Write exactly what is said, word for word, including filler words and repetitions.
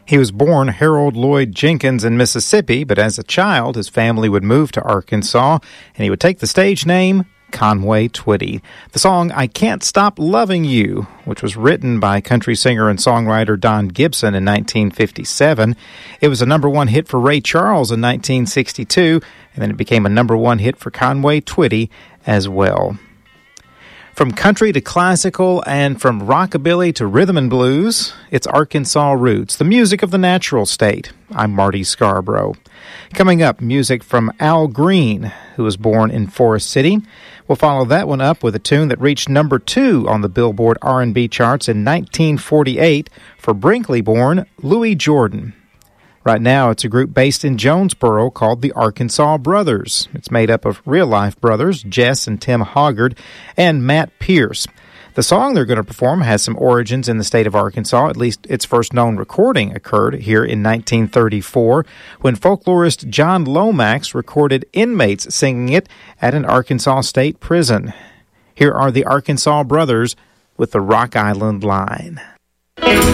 He was born Harold Lloyd Jenkins in Mississippi, but as a child, his family would move to Arkansas, and he would take the stage name Conway Twitty. The song I Can't Stop Loving You, which was written by country singer and songwriter Don Gibson in nineteen fifty-seven. It was a number one hit for Ray Charles in nineteen sixty-two, and then it became a number one hit for Conway Twitty as well. From country to classical and from rockabilly to rhythm and blues, it's Arkansas Roots, the music of the natural state. I'm Marty Scarborough. Coming up, music from Al Green, who was born in Forest City. We'll follow that one up with a tune that reached number two on the Billboard R and B charts in nineteen forty-eight for Brinkley-born Louis Jordan. Right now, it's a group based in Jonesboro called the Arkansas Brothers. It's made up of real-life brothers, Jess and Tim Hoggard, and Matt Pierce. The song they're going to perform has some origins in the state of Arkansas. At least its first known recording occurred here in nineteen thirty-four when folklorist John Lomax recorded inmates singing it at an Arkansas state prison. Here are the Arkansas Brothers with the Rock Island Line.